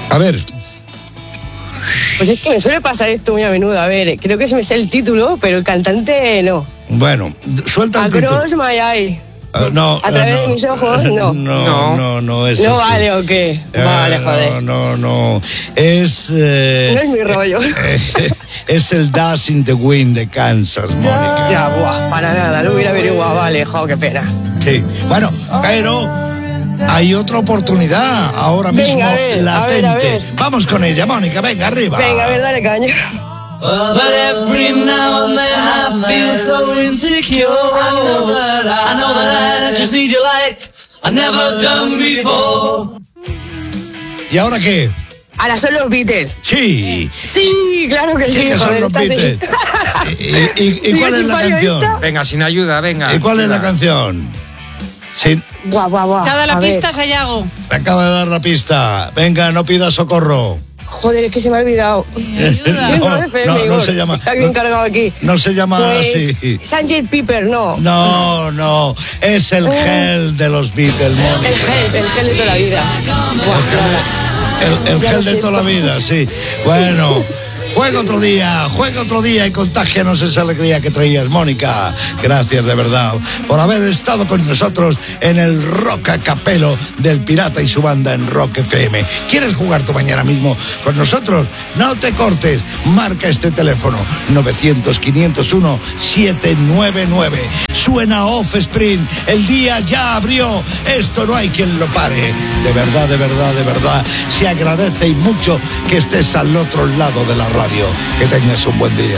A ver. Pues es que me suele pasar esto muy a menudo. A ver, creo que se me sé el título, pero el cantante no. Bueno, suelta el título. Across my eye. No, a través de mis ojos, no. No es ¿No así. vale o qué? Vale, joder. No. Es... no es mi rollo. Es el Dust in the Wind de Kansas, Mónica. Ya, para nada, lo hubiera averiguado, vale, qué pena. Sí, bueno, pero hay otra oportunidad ahora mismo, venga, latente. A ver. Vamos con ella, Mónica, venga, arriba. Venga, a ver, dale caña. But every now and then I feel so insecure. I know that I just need you like I never done before. ¿Y ahora qué? Ahora son los Beatles. Sí. Sí, claro que sí. ¿Quiénes son los Beatles? ¿Y cuál es la canción? Venga, sin ayuda, venga. ¿Y cuál es la canción? Sin... Guau. Te ha dado la pista, Sayago. Me acaba de dar la pista. Venga, no pidas socorro. Joder, es que se me ha olvidado. No se llama. Está bien cargado aquí. No se llama pues, así. Sgt. Pepper, no. No. Es el gel de los Beatles, Mónica. El gel de toda la vida. El gel de toda la vida, sí. Bueno. Juega otro día y contágianos esa alegría que traías, Mónica. Gracias de verdad por haber estado con nosotros en el Rock a Capelo del Pirata y su banda en Rock FM. ¿Quieres jugar tú mañana mismo con nosotros? No te cortes, marca este teléfono 900-501-799. Suena Offspring, el día ya abrió, esto no hay quien lo pare. De verdad, se agradece y mucho que estés al otro lado de la radio. Que tengas un buen día.